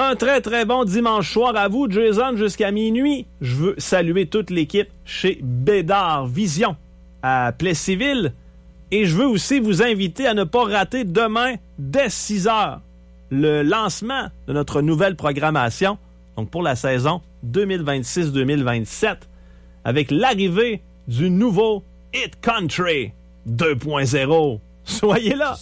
Un très, très bon dimanche soir à vous, Jason, jusqu'à minuit. Je veux saluer toute l'équipe chez Bédard Vision à Plessisville. Et je veux aussi vous inviter à ne pas rater demain, dès 6 heures, le lancement de notre nouvelle programmation, donc pour la saison 2026-2027, avec l'arrivée du nouveau Hit Country 2.0. Soyez là!